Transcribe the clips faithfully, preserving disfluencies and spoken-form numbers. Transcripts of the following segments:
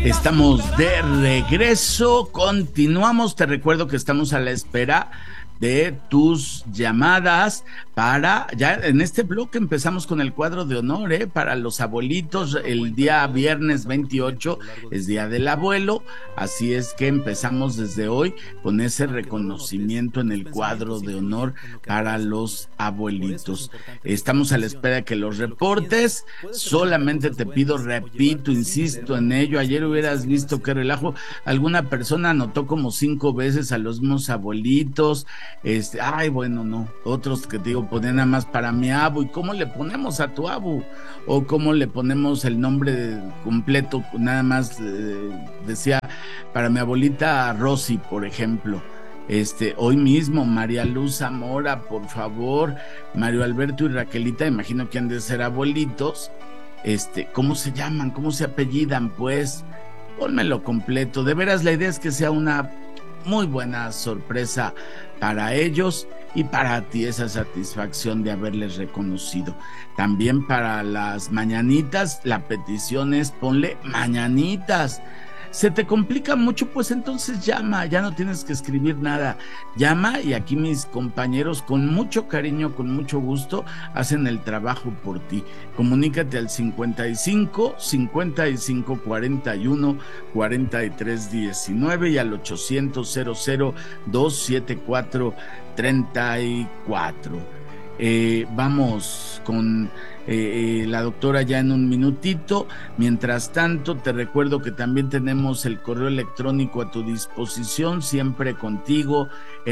Estamos de regreso, continuamos, te recuerdo que estamos a la espera de tus llamadas para, ya en este bloque empezamos con el cuadro de honor, ¿eh? Para los abuelitos, el día viernes veintiocho es Día del Abuelo, así es que empezamos desde hoy con ese reconocimiento en el cuadro de honor para los abuelitos. Estamos a la espera de que los reportes, solamente te pido, repito, insisto en ello, ayer hubieras visto qué relajo, alguna persona anotó como cinco veces a los mismos abuelitos. Este, ay, bueno, no, otros que te digo, ponen nada más para mi abu, ¿y cómo le ponemos a tu abu? O cómo le ponemos el nombre completo, nada más eh, decía, para mi abuelita Rosy, por ejemplo. Este, hoy mismo, María Luz Zamora, por favor, Mario Alberto y Raquelita, imagino que han de ser abuelitos, este, ¿cómo se llaman? ¿Cómo se apellidan? Pues, pónmelo completo, de veras la idea es que sea una muy buena sorpresa para ellos y para ti, esa satisfacción de haberles reconocido. También para las mañanitas, la petición es ponle mañanitas. ¿Se te complica mucho? Pues entonces llama, ya no tienes que escribir nada. Llama y aquí mis compañeros con mucho cariño, con mucho gusto, hacen el trabajo por ti. Comunícate al cincuenta y cinco, cincuenta y cinco, cuarenta y uno, cuarenta y tres, diecinueve y al ochocientos, cero cero, dos setenta y cuatro, treinta y cuatro. Eh, vamos con eh, eh, la doctora ya en un minutito. Mientras tanto, te recuerdo que también tenemos el correo electrónico a tu disposición, siempre contigo,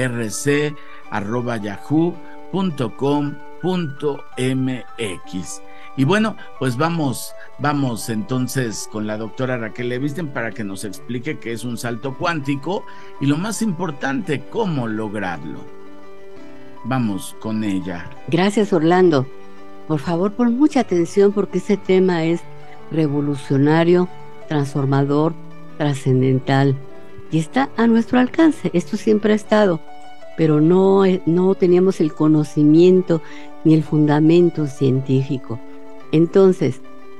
rc arroba yahoo punto com punto mx. Y bueno, pues vamos, vamos entonces con la doctora Raquel Levisten para que nos explique qué es un salto cuántico y lo más importante, cómo lograrlo. Vamos con ella. Gracias, Orlando. Por favor, pon mucha atención porque este tema es revolucionario, transformador, trascendental y está a nuestro alcance. Esto siempre ha estado, pero no, no teníamos el conocimiento ni el fundamento científico. Entonces,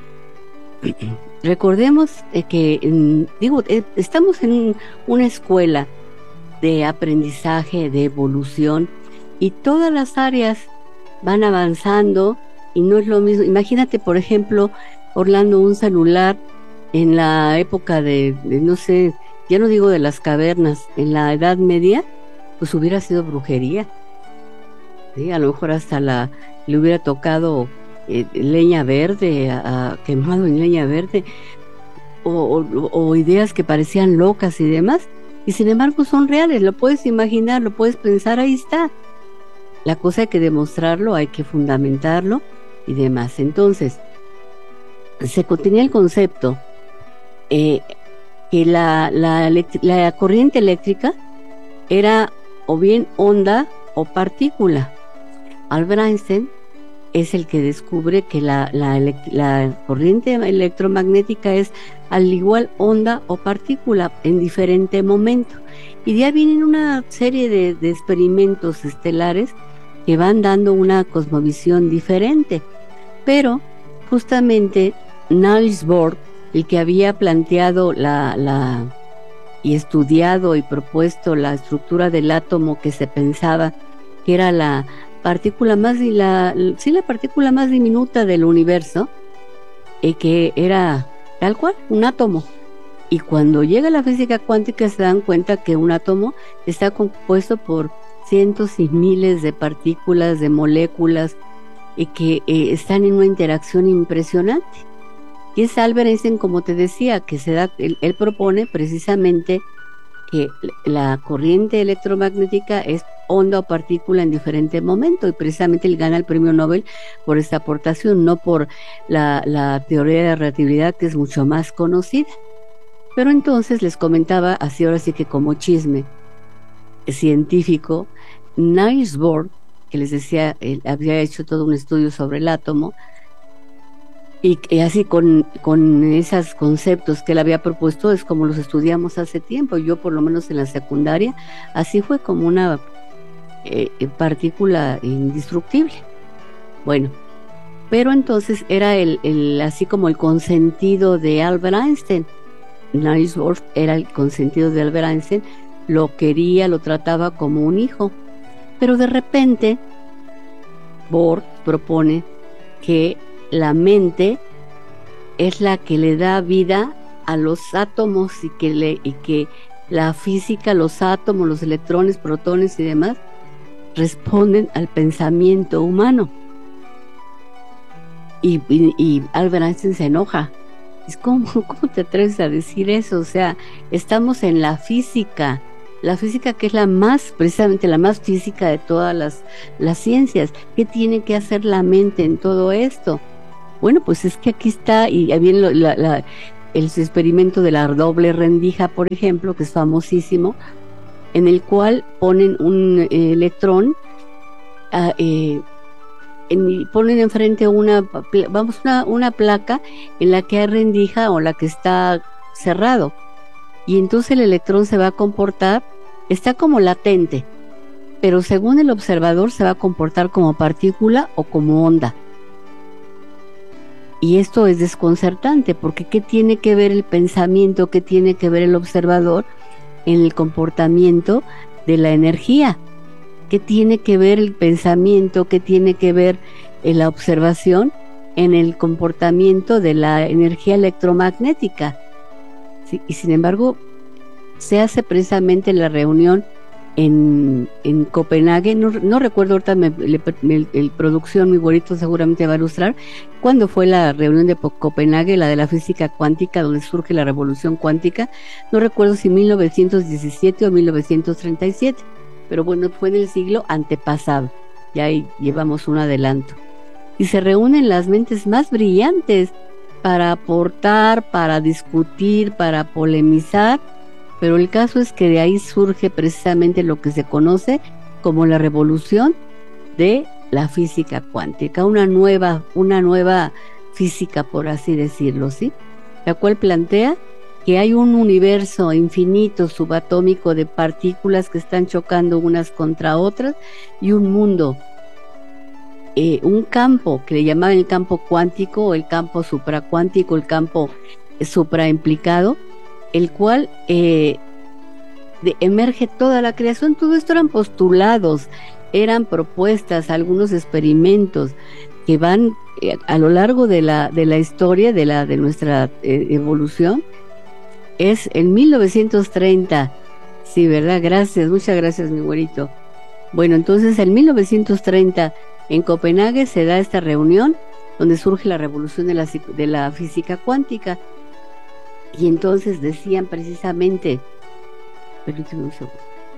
recordemos que, digo, estamos en una escuela de aprendizaje, de evolución, y todas las áreas van avanzando y no es lo mismo. Imagínate, por ejemplo, Orlando, un celular en la época de, de, no sé, ya no digo de las cavernas, en la Edad Media, pues hubiera sido brujería. ¿Sí? A lo mejor hasta la le hubiera tocado eh, leña verde, a, a, quemado en leña verde, o, o, o ideas que parecían locas y demás, y sin embargo son reales, lo puedes imaginar, lo puedes pensar, ahí está. La cosa hay que demostrarlo, hay que fundamentarlo y demás. Entonces, se contenía el concepto eh, que la, la, la corriente eléctrica era o bien onda o partícula. Albert Einstein es el que descubre que la, la, la corriente electromagnética es al igual onda o partícula en diferente momento. Y ya vienen una serie de, de experimentos estelares que van dando una cosmovisión diferente. Pero justamente Niels Bohr, el que había planteado la, la y estudiado y propuesto la estructura del átomo, que se pensaba que era la partícula más la, sí, la partícula más diminuta del universo, y que era tal cual un átomo. Y cuando llega la física cuántica se dan cuenta que un átomo está compuesto por cientos y miles de partículas, de moléculas, y que eh, están en una interacción impresionante. Y es Albert Einstein, como te decía, que se da, él, él propone precisamente que la corriente electromagnética es onda o partícula en diferente momento, y precisamente él gana el premio Nobel por esta aportación, no por la, la teoría de la relatividad, que es mucho más conocida. Pero entonces les comentaba, así ahora sí que como chisme científico, Niels Bohr, que les decía, él había hecho todo un estudio sobre el átomo, y, y así con, con esos conceptos que él había propuesto, es como los estudiamos hace tiempo. Yo por lo menos en la secundaria, así fue como una eh, partícula indestructible. Bueno, pero entonces era el, el así como el consentido de Albert Einstein. Niels Bohr era el consentido de Albert Einstein, lo quería, lo trataba como un hijo. Pero de repente, Bohr propone que la mente es la que le da vida a los átomos y que, le, y que la física, los átomos, los electrones, protones y demás responden al pensamiento humano. Y, y, y Albert Einstein se enoja. Es como, ¿cómo te atreves a decir eso? O sea, estamos en la física, la física que es la más, precisamente la más física de todas las, las ciencias. ¿Qué tiene que hacer la mente en todo esto? Bueno, pues es que aquí está, y bien lo, la, la, el experimento de la doble rendija, por ejemplo, que es famosísimo, en el cual ponen un eh, electrón, uh, eh, en, ponen enfrente una, vamos, una, una placa en la que hay rendija o la que está cerrado, y entonces el electrón se va a comportar, está como latente, pero según el observador se va a comportar como partícula o como onda. Y esto es desconcertante, porque ¿qué tiene que ver el pensamiento, qué tiene que ver el observador en el comportamiento de la energía? ¿Qué tiene que ver el pensamiento, qué tiene que ver en la observación en el comportamiento de la energía electromagnética? ¿Sí? Y sin embargo, se hace precisamente la reunión en, en Copenhague, no, no recuerdo ahorita, me, le, me, el producción muy bonito seguramente va a ilustrar, cuándo fue la reunión de Copenhague, la de la física cuántica, donde surge la revolución cuántica, no recuerdo si mil novecientos diecisiete o mil novecientos treinta y siete, pero bueno, fue en el siglo antepasado, ya ahí llevamos un adelanto, y se reúnen las mentes más brillantes para aportar, para discutir, para polemizar, pero el caso es que de ahí surge precisamente lo que se conoce como la revolución de la física cuántica, una nueva, una nueva física, por así decirlo, ¿sí? La cual plantea que hay un universo infinito subatómico de partículas que están chocando unas contra otras y un mundo, eh, un campo que le llamaban el campo cuántico o el campo supracuántico, el campo supraimplicado, el cual eh, de, emerge toda la creación. Todo esto eran postulados, eran propuestas, algunos experimentos que van eh, a lo largo de la, de la historia de, la, de nuestra eh, evolución. Es en mil novecientos treinta, sí, ¿verdad? Gracias, muchas gracias, mi güerito. Bueno, entonces en mil novecientos treinta en Copenhague se da esta reunión donde surge la revolución de la, de la física cuántica. Y entonces decían precisamente, permíteme un segundo,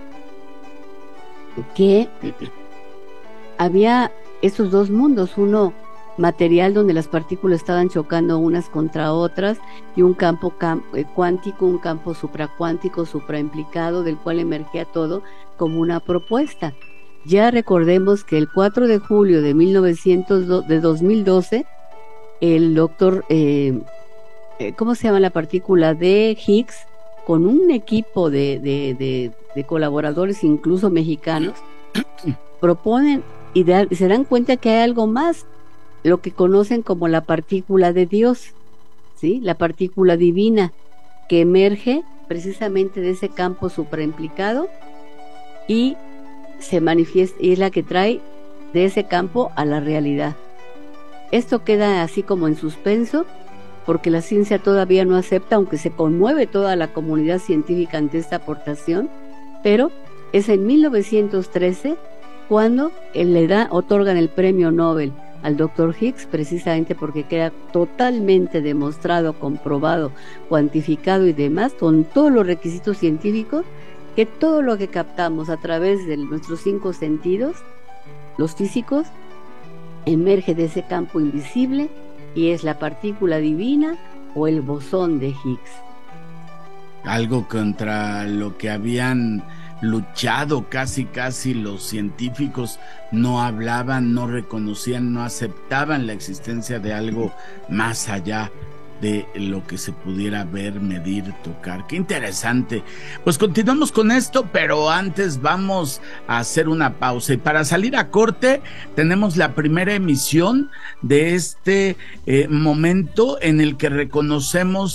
que había estos dos mundos, uno material donde las partículas estaban chocando unas contra otras y un campo cam- cuántico, un campo supracuántico, supraimplicado, del cual emergía todo como una propuesta. Ya recordemos que el cuatro de julio de, mil novecientos do- de dos mil doce, el doctor... Eh, ¿cómo se llama la partícula de Higgs? Con un equipo de, de, de, de colaboradores, incluso mexicanos, proponen y, da, y se dan cuenta que hay algo más, lo que conocen como la partícula de Dios, ¿sí? La partícula divina, que emerge precisamente de ese campo supraimplicado y se manifiesta, y es la que trae de ese campo a la realidad. Esto queda así como en suspenso, porque la ciencia todavía no acepta, aunque se conmueve toda la comunidad científica ante esta aportación, pero es en mil novecientos trece cuando le da, otorgan el premio Nobel al doctor Higgs, precisamente porque queda totalmente demostrado, comprobado, cuantificado y demás, con todos los requisitos científicos, que todo lo que captamos a través de nuestros cinco sentidos, los físicos, emerge de ese campo invisible y es la partícula divina o el bosón de Higgs. Algo contra lo que habían luchado casi casi los científicos, no hablaban, no reconocían, no aceptaban la existencia de algo más allá de lo que se pudiera ver, medir, tocar. Qué interesante. Pues continuamos con esto, pero antes vamos a hacer una pausa, y para salir a corte tenemos la primera emisión de este eh, momento en el que reconocemos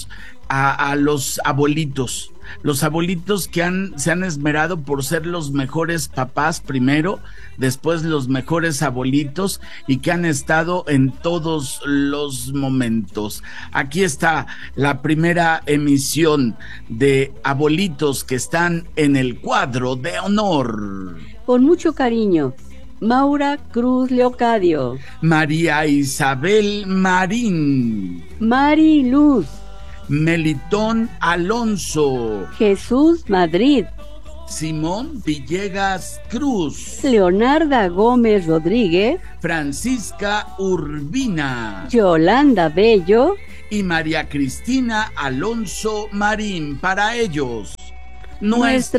a, a los abuelitos, los abuelitos que han, se han esmerado por ser los mejores papás primero, después los mejores abuelitos y que han estado en todos los momentos. Aquí está la primera emisión de abuelitos que están en el cuadro de honor. Con mucho cariño, Maura Cruz Leocadio, María Isabel Marín, Mari Luz, Melitón Alonso, Jesús Madrid, Simón Villegas Cruz, Leonarda Gómez Rodríguez, Francisca Urbina, Yolanda Bello y María Cristina Alonso Marín. Para ellos, nuestro